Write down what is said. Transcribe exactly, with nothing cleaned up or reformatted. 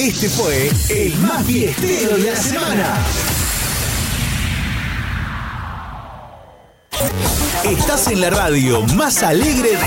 Este fue el más fiestero de la semana. Estás en la radio más alegre de